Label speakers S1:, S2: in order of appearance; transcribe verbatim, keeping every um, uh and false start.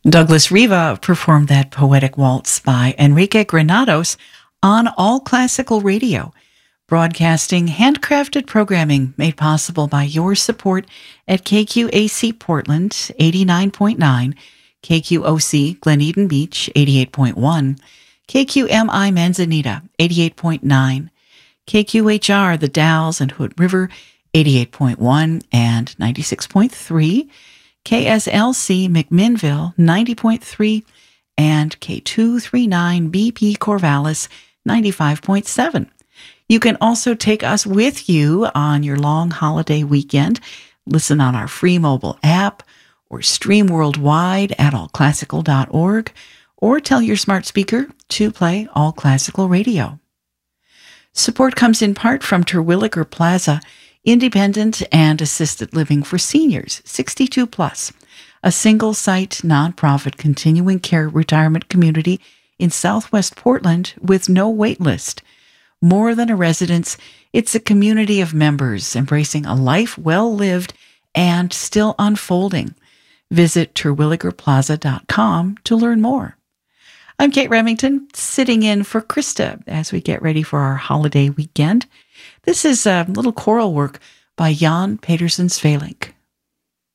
S1: Douglas Riva performed that poetic waltz by Enrique Granados on All Classical Radio, broadcasting handcrafted programming made possible by your support at K Q A C Portland, eighty-nine point nine, K Q O C Glen Eden Beach, eighty-eight point one, K Q M I Manzanita, eighty-eight point nine, K Q H R The Dalles and Hood River, eighty-eight point one and ninety-six point three, K S L C McMinnville, ninety point three, and K two thirty-nine B P Corvallis, ninety-five point seven. You can also take us with you on your long holiday weekend. Listen on our free mobile app or stream worldwide at all classical dot org, or tell your smart speaker to play All Classical Radio. Support comes in part from Terwilliger Plaza, independent and assisted living for seniors, sixty-two plus, a single-site, nonprofit continuing care retirement community in Southwest Portland with no wait list. More than a residence, it's a community of members embracing a life well lived and still unfolding. Visit terwilliger plaza dot com to learn more. I'm Kate Remington, sitting in for Krista as we get ready for our holiday weekend. This is a little choral work by Jan Petersen Svelink.